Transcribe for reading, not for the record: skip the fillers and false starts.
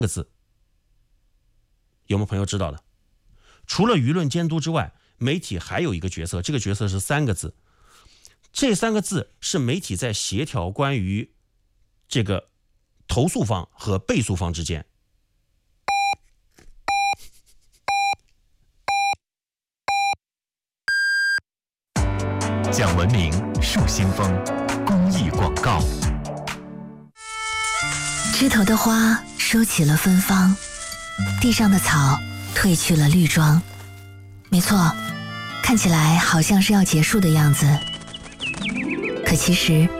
个字，有没有朋友知道的？除了舆论监督之外，媒体还有一个角色，这个角色是3个字。这3个字是媒体在协调关于这个投诉方和被诉方之间。 讲文明树新风，公益广告。 枝头的花收起了芬芳，地上的草褪去了绿装。没错，看起来好像是要结束的样子，可其实